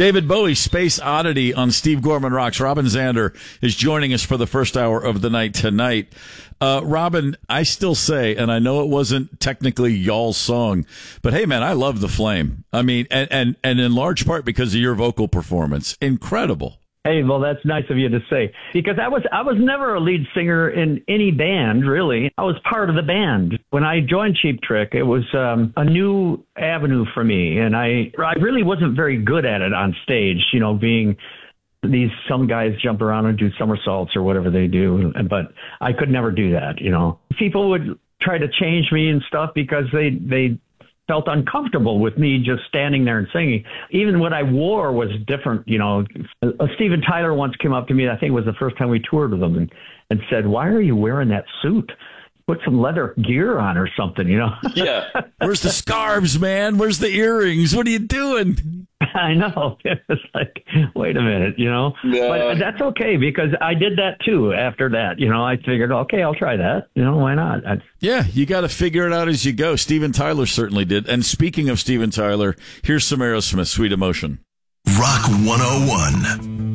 David Bowie, Space Oddity on Steve Gorman Rocks. Robin Zander is joining us for the first hour of the night tonight. Robin, I still say, and I know it wasn't technically y'all's song, but hey, man, I love The Flame. I mean, and in large part because of your vocal performance. Incredible. Hey, well, that's nice of you to say, because I was never a lead singer in any band, really. I was part of the band. When I joined Cheap Trick, it was a new avenue for me, and I really wasn't very good at it on stage, you know, being some guys jump around and do somersaults or whatever they do, but I could never do that, you know. People would try to change me and stuff because they felt uncomfortable with me just standing there and singing. Even what I wore was different, you know. Steven Tyler once came up to me, I think it was the first time we toured with him, and said, "Why are you wearing that suit? Put some leather gear on or something, you know." Yeah. Where's the scarves, man? Where's the earrings? What are you doing? I know. It's like, wait a minute, you know. But that's okay, because I did that too after that. You know, I figured, okay, I'll try that. You know, why not? Yeah, you got to figure it out as you go. Steven Tyler certainly did. And speaking of Steven Tyler, here's some Aerosmith, Sweet Emotion. Rock 101.